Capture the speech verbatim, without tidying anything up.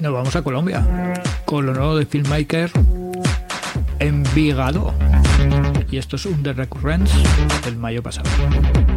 Nos vamos a Colombia con lo nuevo de Filmmaker Envigado. Y esto es un The Recurrence del mayo pasado.